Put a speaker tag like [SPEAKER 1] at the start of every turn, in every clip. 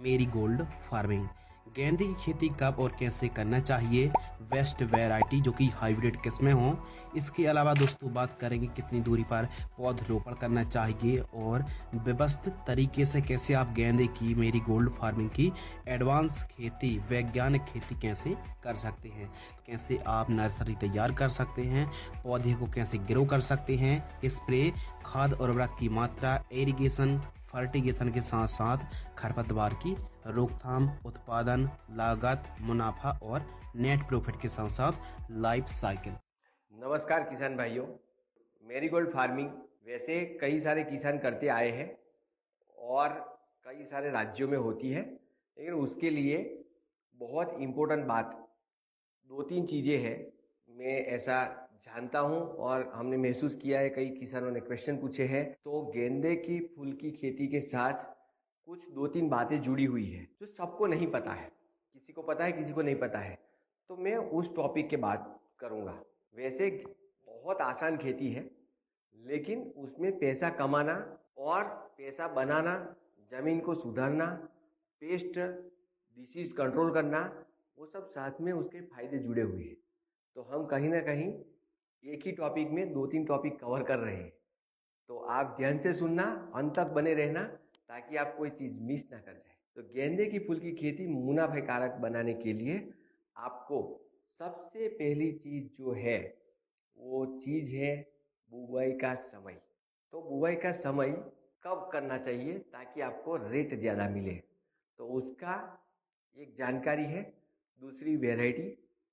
[SPEAKER 1] मेरी gold farming. गेंदे की खेती कब और कैसे करना चाहिए। बेस्ट वैरायटी जो कि हाइब्रिड किस्में हों। इसके अलावा दोस्तों बात करेंगे कितनी दूरी पर पौधरोपण करना चाहिए और व्यवस्थित तरीके से कैसे आप गेंदे की मेरी गोल्ड फार्मिंग की एडवांस खेती वैज्ञानिक खेती कैसे कर सकते हैं। कैसे आप नर्सरी तैयार कर सकते हैं, पौधे को कैसे ग्रो कर सकते हैं, स्प्रे, खाद और उर्वरक की मात्रा, इरिगेशन, फर्टिगेशन के साथ साथ खरपतवार की रोकथाम, उत्पादन, लागत, मुनाफा और नेट प्रॉफिट के साथ साथ लाइफ साइकिल।
[SPEAKER 2] नमस्कार किसान भाइयों। मेरीगोल्ड फार्मिंग वैसे कई सारे किसान करते आए हैं और कई सारे राज्यों में होती है, लेकिन उसके लिए बहुत इम्पोर्टेंट बात दो तीन चीज़ें हैं। मैं ऐसा जानता हूं और हमने महसूस किया है, कई किसानों ने क्वेश्चन पूछे हैं। तो गेंदे की फूल की खेती के साथ कुछ दो तीन बातें जुड़ी हुई है जो सबको नहीं पता है। किसी को पता है, किसी को नहीं पता है। तो मैं उस टॉपिक के बात करूंगा। वैसे बहुत आसान खेती है, लेकिन उसमें पैसा कमाना और पैसा बनाना, जमीन को सुधारना, पेस्ट डिसीज कंट्रोल करना, वो सब साथ में उसके फायदे जुड़े हुए हैं। तो हम कहीं ना कहीं एक ही टॉपिक में दो तीन टॉपिक कवर कर रहे हैं। तो आप ध्यान से सुनना, अंत तक बने रहना, ताकि आप कोई चीज मिस ना कर जाए। तो गेंदे की फूल की खेती मुनाफे कारक बनाने के लिए आपको सबसे पहली चीज जो है वो चीज है बुवाई का समय। तो बुवाई का समय कब करना चाहिए ताकि आपको रेट ज्यादा मिले, तो उसका एक जानकारी है। दूसरी वैरायटी,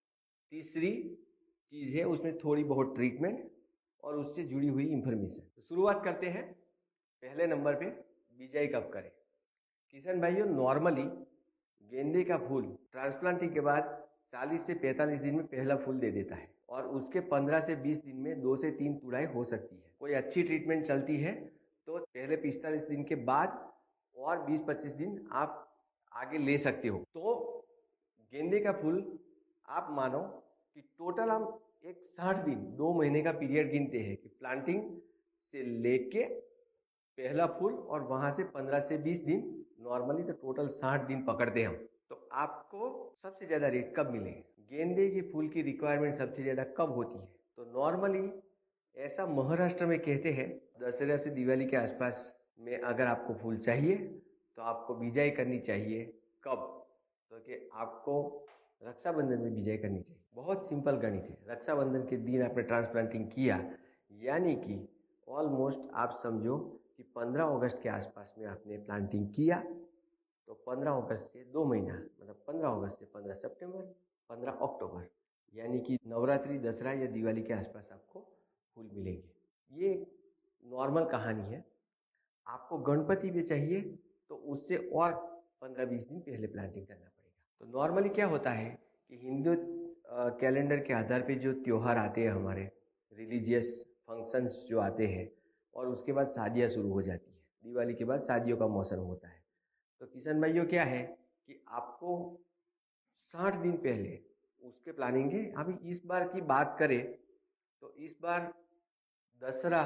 [SPEAKER 2] तीसरी चीज है उसमें थोड़ी बहुत ट्रीटमेंट और उससे जुड़ी हुई इंफॉर्मेशन। तो शुरुआत करते हैं। पहले नंबर पे बिजाई कब करें। किसान भाइयों, नॉर्मली गेंदे का फूल ट्रांसप्लांटिंग के बाद 40 से 45 दिन में पहला फूल दे देता है और उसके 15 से 20 दिन में 2 से 3 तुड़ाई हो सकती है। कोई अच्छी ट्रीटमेंट चलती है तो पहले 45 दिन के बाद और 20-25 दिन आप आगे ले सकते हो। तो गेंदे का फूल आप मानो कि टोटल हम एक 60 दिन, 2 महीने का पीरियड गिनते हैं कि प्लांटिंग से लेके पहला फूल और वहां से 15 से 20 दिन, नॉर्मली तो टोटल 60 दिन पकड़ते हैं हम। तो आपको सबसे ज्यादा रेट कब मिलेगा, गेंदे के फूल की रिक्वायरमेंट सबसे ज्यादा कब होती है। तो नॉर्मली ऐसा महाराष्ट्र में कहते हैं, दशहरा से दिवाली के आसपास में अगर आपको फूल चाहिए तो आपको बिजाई करनी चाहिए। कब, तो कि आपको रक्षाबंधन में बिजाई करनी चाहिए। बहुत सिंपल गणित है। रक्षाबंधन के दिन आपने ट्रांसप्लांटिंग किया, यानी कि ऑलमोस्ट आप समझो कि 15 अगस्त के आसपास में आपने प्लांटिंग किया, तो 15 अगस्त से 2 महीना, मतलब 15 अगस्त से 15 सितंबर, 15 अक्टूबर, यानी कि नवरात्रि, दसरा या दिवाली के आसपास आपको फूल मिलेंगे। ये नॉर्मल कहानी है। आपको गणपति भी चाहिए तो उससे और 15-20 दिन पहले प्लांटिंग करना पड़ेगा। तो नॉर्मली क्या होता है कि हिंदू कैलेंडर के आधार पे जो त्योहार आते हैं, हमारे रिलीजियस फंक्शंस जो आते हैं, और उसके बाद शादियां शुरू हो जाती है। दिवाली के बाद शादियों का मौसम होता है। तो किसान भाइयों क्या है कि आपको 60 दिन पहले उसके प्लानिंग है। अभी इस बार की बात करें तो इस बार दसरा,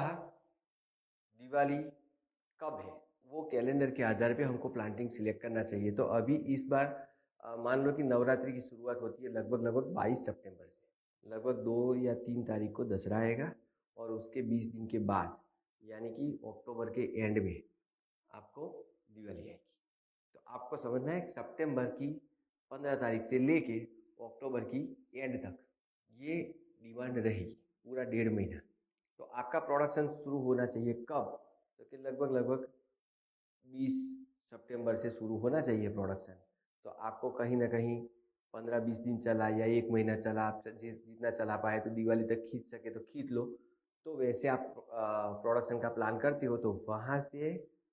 [SPEAKER 2] दिवाली कब है, वो कैलेंडर के आधार पे हमको प्लांटिंग सिलेक्ट करना चाहिए। तो अभी इस बार मान लो कि नवरात्रि की शुरुआत होती है लगभग लगभग 22 सितंबर से। लगभग 2 या 3 तारीख को दसरा आएगा और उसके 20 दिन के बाद, यानी कि अक्टूबर के एंड में आपको दिवाली आएगी। तो आपको समझना है सितंबर की 15 तारीख से लेके अक्टूबर की एंड तक ये डिमांड रहेगी, पूरा 1.5 महीना। तो आपका प्रोडक्शन शुरू होना चाहिए कब, तो कि लगभग लगभग 20 सितंबर से शुरू होना चाहिए प्रोडक्शन। तो आपको कहीं ना कहीं 15-20 दिन चला या 1 महीना चला, आप जितना चला पाए तो दिवाली तक खींच सके तो खींच लो। तो वैसे आप प्रोडक्शन का प्लान करते हो तो वहाँ से